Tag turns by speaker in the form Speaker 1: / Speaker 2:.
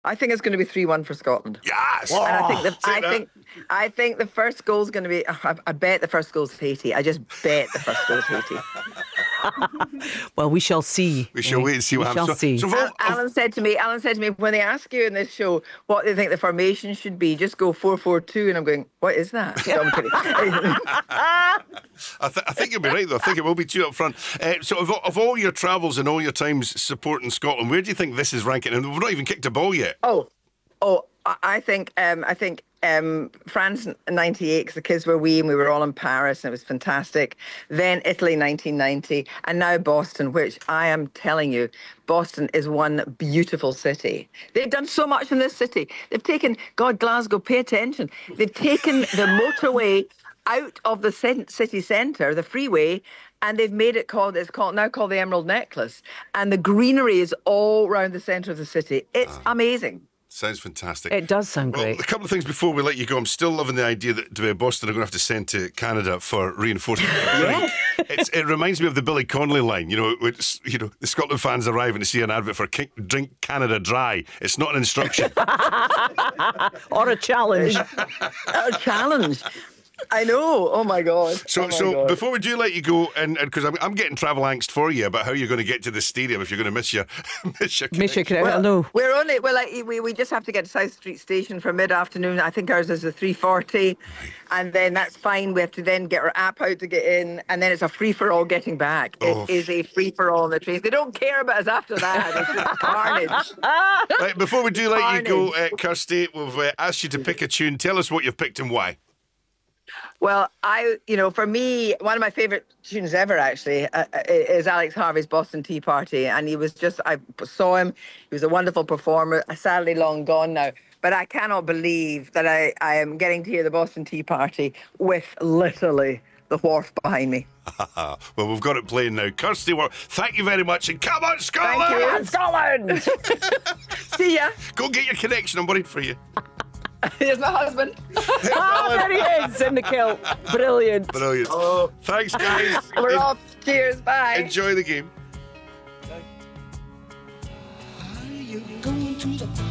Speaker 1: I think it's going to be 3-1 for Scotland.
Speaker 2: Yes.
Speaker 1: And I think
Speaker 2: Take that.
Speaker 1: I think the first goal's going to be. I bet the first goal's Haiti. I just bet the first goal's Haiti.
Speaker 3: Well, we shall see.
Speaker 2: We shall wait and see what
Speaker 3: We shall
Speaker 2: happens.
Speaker 3: see.
Speaker 1: Alan said to me, when they ask you in this show what they think the formation should be, just go 4-4-2. And I'm going, what is that? So I'm kidding.
Speaker 2: I think you'll be right, though. I think it will be 2 up front. So of all your travels and all your times supporting Scotland, where do you think this is ranking? And we've not even kicked a ball yet.
Speaker 1: I think France '98, because the kids were wee and we were all in Paris and it was fantastic. Then Italy 1990, and now Boston, which I am telling you, Boston is one beautiful city. They've done so much in this city. They've taken, God, Glasgow, pay attention. They've taken the motorway out of the city centre, the freeway, and they've made it now called the Emerald Necklace. And the greenery is all around the centre of the city. It's amazing.
Speaker 2: Sounds fantastic.
Speaker 3: It does sound great.
Speaker 2: A couple of things before we let you go. I'm still loving the idea that Boston are going to have to send to Canada for reinforcement.
Speaker 1: Yes.
Speaker 2: It reminds me of the Billy Connolly line. The Scotland fans arriving to see an advert for Drink Canada Dry. It's not an instruction.
Speaker 3: Or a challenge.
Speaker 1: A challenge. I know. Oh my God.
Speaker 2: So before we do let you go, and because I'm getting travel angst for you about how you're going to get to the stadium if you're going to miss your connection.
Speaker 3: Well, no.
Speaker 1: We just have to get to South Street Station for mid-afternoon. I think ours is a 3:40, and then that's fine. We have to then get our app out to get in, and then it's a free-for-all getting back. It is a free-for-all on the trains. They don't care about us after that. It's just carnage.
Speaker 2: Right, before we do let you go, Kirsty, we've asked you to pick a tune. Tell us what you've picked and why.
Speaker 1: Well, for me, one of my favourite tunes ever, actually, is Alex Harvey's Boston Tea Party. And I saw him, he was a wonderful performer, sadly long gone now. But I cannot believe that I am getting to hear the Boston Tea Party with literally the wharf behind me.
Speaker 2: Well, we've got it playing now. Kirsty Wark, thank you very much. And come on, Scotland!
Speaker 1: Thank you. Scotland! See ya.
Speaker 2: Go get your connection. I'm worried for you.
Speaker 1: Here's my husband.
Speaker 3: There he is in the kilt. Brilliant.
Speaker 2: Oh. Thanks, guys.
Speaker 1: We're off. Cheers. Bye.
Speaker 2: Enjoy the game.
Speaker 4: Are you going to the